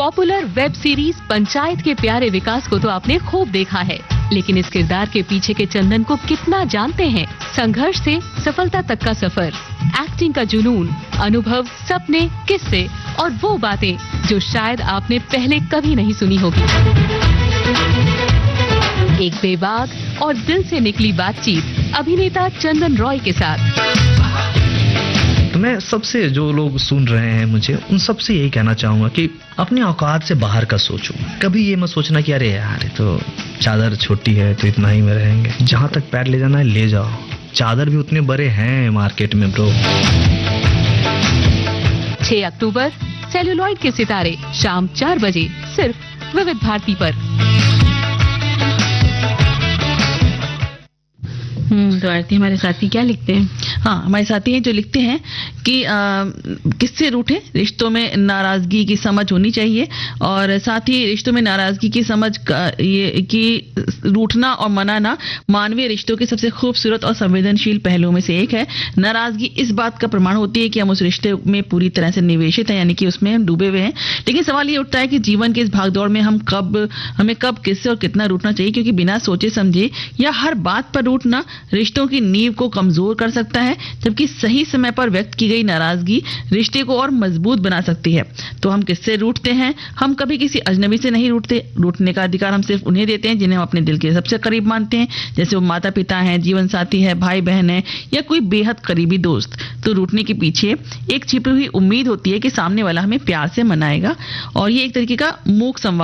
Popular web series panchayat के प्यारे विकास को तो आपने खूब देखा है, लेकिन इस किरदार के पीछे के चंदन को कितना जानते हैं? संघर्ष से सफलता तक का सफर, एक्टिंग का जुनून, अनुभव, सपने, किस्से और वो बातें जो शायद आपने पहले कभी नहीं सुनी होगी। एक बेबाक और दिल से निकली बातचीत अभिनेता चंदन रॉय के साथ। तो मैं सबसे, जो लोग सुन रहे हैं मुझे, उन सबसे यही कहना चाहूंगा कि अपनी औकात से बाहर का सोचो। कभी ये मत सोचना कि अरे यार ये तो चादर छोटी है तो इतना ही में रहेंगे। जहां तक पैर ले जाना है ले जाओ, चादर भी उतने बड़े हैं मार्केट में ब्रो। 6 अक्टूबर सेल्यूलॉइड के सितारे शाम 4 बजे सिर्फ विविध भारती पर। तो आरती, हमारे साथी क्या लिखते हैं? हाँ, हमारे साथी हैं जो लिखते हैं कि किससे रूठे, रिश्तों में नाराजगी की समझ होनी चाहिए। और साथ ही रिश्तों में नाराजगी की समझ ये कि रूठना और मनाना मानवीय रिश्तों के सबसे खूबसूरत और संवेदनशील पहलुओं में से एक है। नाराजगी इस बात का प्रमाण होती है कि हम उस रिश्ते में पूरी तरह से निवेशित हैं, यानी कि उसमें हम डूबे हुए हैं। लेकिन सवाल ये उठता है कि जीवन के इस भागदौड़ में हमें कब किससे और कितना रूठना चाहिए, क्योंकि बिना सोचे समझे या हर बात पर रूठना रिश्तों की नींव को कमजोर कर सकता है, जबकि सही समय पर व्यक्त की गई नाराजगी रिश्ते को और मजबूत बना सकती है। तो हम किससे रूठते हैं? हम कभी किसी अजनबी से नहीं रूठते। रूठने का अधिकार हम सिर्फ उन्हें देते हैं जिन्हें हम अपने दिल के सबसे करीब मानते हैं, जैसे वो माता पिता हैं, जीवन साथी है, भाई बहन है या कोई बेहद करीबी दोस्त। तो रूठने के पीछे एक छिपी हुई उम्मीद होती है कि सामने वाला हमें प्यार से मनाएगा, और ये एक तरीके का मूक संवाद